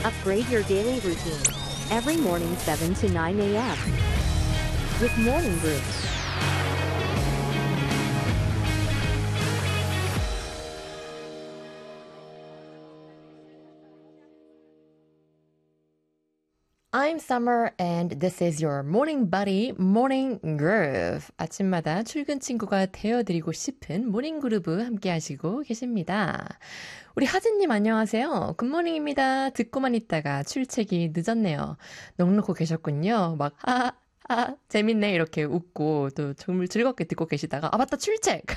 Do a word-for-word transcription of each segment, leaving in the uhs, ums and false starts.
Upgrade your daily routine. Every morning seven to nine a.m. with Morning Brew. I'm Summer and this is your morning buddy, Morning Groove. 아침마다 출근 친구가 되어드리고 싶은 모닝 그루브 함께 하시고 계십니다. 우리 하진님 안녕하세요. 굿모닝입니다. 듣고만 있다가 출첵이 늦었네요. 넋놓고 계셨군요. 막 아, 아, 재밌네 이렇게 웃고 또 정말 즐겁게 듣고 계시다가 아 맞다 출첵!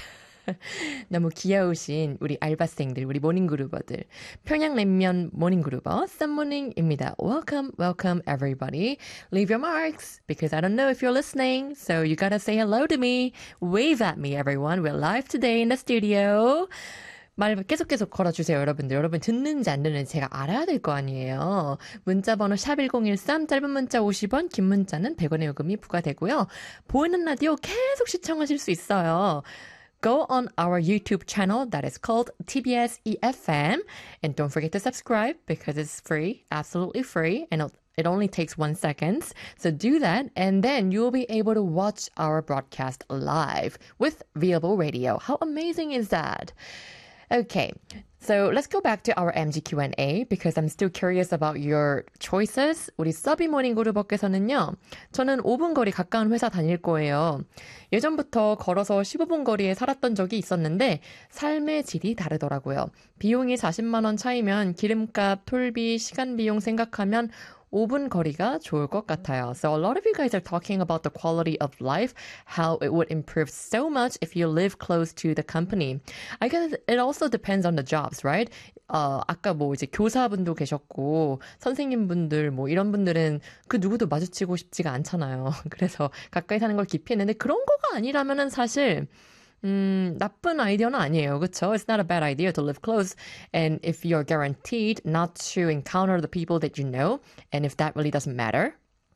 너무 귀여우신 우리 알바생들, 우리 모닝그루버들. 평양냉면 모닝그루버 썸모닝입니다. Welcome, welcome everybody. Leave your marks because I don't know if you're listening. So you gotta say hello to me. Wave at me everyone. We're live today in the studio. 말 계속 계속 걸어주세요, 여러분들. 여러분 듣는지 안 듣는지 제가 알아야 될 거 아니에요. 문자번호 샵일공일삼, 짧은 문자 오십 원, 긴 문자는 백 원의 요금이 부과되고요. 보이는 라디오 계속 시청하실 수 있어요. Go on our YouTube channel that is called T B S E F M and don't forget to subscribe because it's free, absolutely free, and it only takes one second. So do that and then you'll be able to watch our broadcast live with Viable Radio. How amazing is that? Okay, so let's go back to our M G Q and A because I'm still curious about your choices. 우리 서비 모닝 그룹버께서는요. 저는 오 분 거리 가까운 회사 다닐 거예요. 예전부터 걸어서 십오 분 거리에 살았던 적이 있었는데 삶의 질이 다르더라고요. 비용이 사십만 원 차이면 기름값, 톨비, 시간 비용 생각하면 오 분 거리가 좋을 것 같아요. So a lot of you guys are talking about the quality of life, how it would improve so much if you live close to the company. I guess it also depends on the jobs, right? 어, 아까 뭐 이제 교사분도 계셨고 선생님분들 뭐 이런 분들은 그 누구도 마주치고 싶지가 않잖아요. 그래서 가까이 사는 걸 기피했는데 그런 거가 아니라면은 사실 음, 나쁜 아이디어는 아니에요. 그쵸? It's not a bad idea to live close. And if you're guaranteed not to encounter the people that you know, and if that really doesn't matter,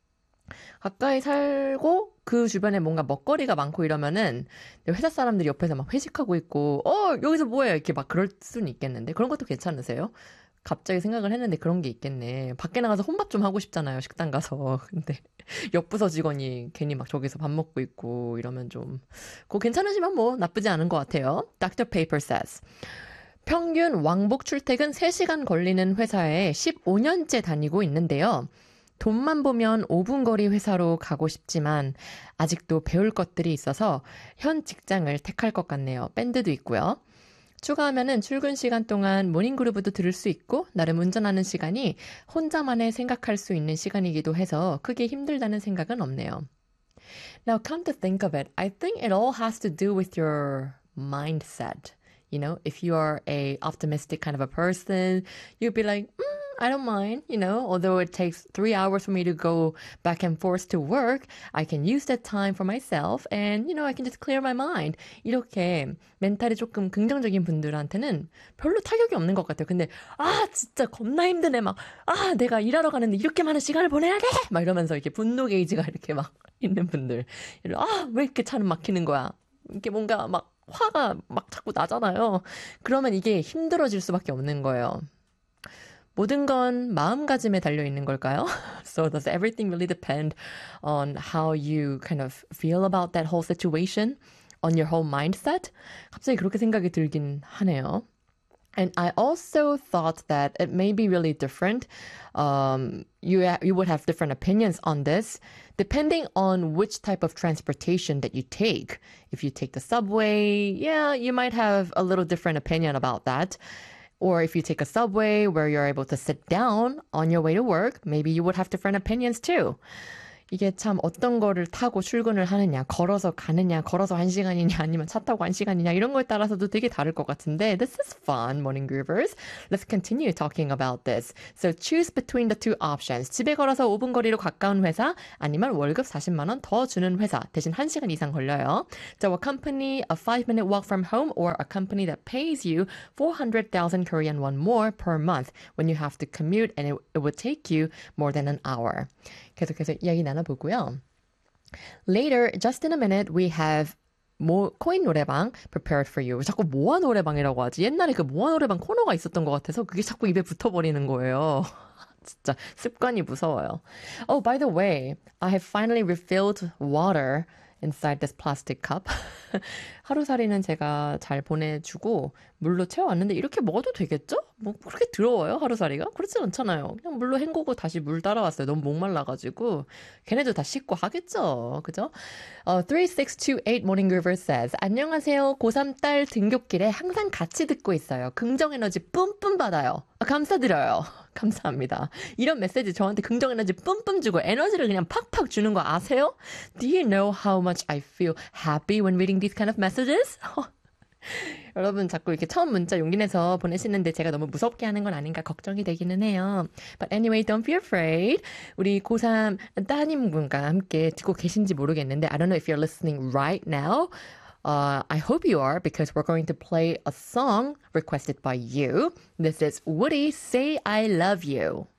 가까이 살고 그 주변에 뭔가 먹거리가 많고 이러면은 회사 사람들이 옆에서 막 회식하고 있고 어 여기서 뭐해 이렇게 막 그럴 수는 있겠는데 그런 것도 괜찮으세요? 갑자기 생각을 했는데 그런 게 있겠네. 밖에 나가서 혼밥 좀 하고 싶잖아요. 식당 가서. 근데 옆부서 직원이 괜히 막 저기서 밥 먹고 있고 이러면 좀 그거 괜찮으시면 뭐 나쁘지 않은 것 같아요. Doctor Paper says 평균 왕복 출퇴근 세 시간 걸리는 회사에 십오 년째 다니고 있는데요. 돈만 보면 오 분 거리 회사로 가고 싶지만 아직도 배울 것들이 있어서 현 직장을 택할 것 같네요. 밴드도 있고요. 추가하면은 출근 시간 동안 모닝그루브도 들을 수 있고 나름 운전하는 시간이 혼자만의 생각할 수 있는 시간이기도 해서 크게 힘들다는 생각은 없네요. Now come to think of it, I think it all has to do with your mindset. You know, if you are a optimistic kind of a person, you'd be like, mm, I don't mind, you know, although it takes three hours for me to go back and forth to work, I can use that time for myself and, you know, I can just clear my mind. 이렇게 멘탈이 조금 긍정적인 분들한테는 별로 타격이 없는 것 같아요. 근데, 아, 진짜 겁나 힘드네. 막, 아, 내가 일하러 가는데 이렇게 많은 시간을 보내야 돼! 막 이러면서 이렇게 분노 게이지가 이렇게 막 있는 분들. 아, 왜 이렇게 차는 막히는 거야? 이렇게 뭔가 막 화가 막 자꾸 나잖아요. 그러면 이게 힘들어질 수밖에 없는 거예요. 모든 건 마음가짐에 달려 있는 걸까요? So does everything really depend on how you kind of feel about that whole situation? On your whole mindset? 갑자기 그렇게 생각이 들긴 하네요. And I also thought that it may be really different. Um, you ha- you would have different opinions on this depending on which type of transportation that you take. If you take the subway, yeah, you might have a little different opinion about that. Or if you take a subway where you're able to sit down on your way to work, maybe you would have different opinions too. 이게 참 어떤 거를 타고 출근을 하느냐, 걸어서 가느냐, 걸어서 한 시간이냐, 아니면 차 타고 한 시간이냐 이런 거에 따라서도 되게 다를 것 같은데 This is fun, Morning Groovers. Let's continue talking about this. So choose between the two options. 집에 걸어서 오 분 거리로 가까운 회사, 아니면 월급 사십만 원 더 주는 회사, 대신 한 시간 이상 걸려요. So a company a five minute walk from home or a company that pays you four hundred thousand Korean won more per month when you have to commute and it, it would take you more than an hour. 계속해서 이야기 나눠보고요. Later, just in a minute, we have 모, 코인 노래방 prepared for you. 자꾸 모아 노래방이라고 하지. 옛날에 그 모아 노래방 코너가 있었던 것 같아서 그게 자꾸 입에 붙어버리는 거예요. 진짜 습관이 무서워요. Oh, by the way, I have finally refilled water inside this plastic cup. 하루살이는 제가 잘 보내주고 물로 채워왔는데 이렇게 먹어도 되겠죠? 뭐 그렇게 더러워요 하루살이가? 그렇진 않잖아요. 그냥 물로 헹구고 다시 물 따라왔어요. 너무 목말라가지고 걔네도 다 씻고 하겠죠. 그죠? 어, 삼육이팔 Morning Groover says 안녕하세요. 고삼 딸 등굣길에 항상 같이 듣고 있어요. 긍정에너지 뿜뿜 받아요. 아, 감사드려요. 감사합니다. 이런 메시지 저한테 긍정에너지 뿜뿜 주고 에너지를 그냥 팍팍 주는 거 아세요? Do you know how much I feel happy when reading these kind of messages? 여러분 자꾸 이렇게 처음 문자 용기 내서 보내시는데 제가 너무 무섭게 하는 건 아닌가 걱정이 되기는 해요. But anyway, don't be afraid. 우리 고삼 따님분과 함께 듣고 계신지 모르겠는데 I don't know if you're listening right now. Uh, I hope you are because we're going to play a song requested by you. This is Woody, Say I Love You.